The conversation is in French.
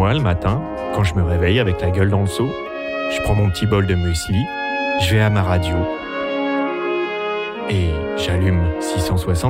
moi, le matin, quand je me réveille avec la gueule dans le seau, je prends mon petit bol de muesli, je vais à ma radio et j'allume 660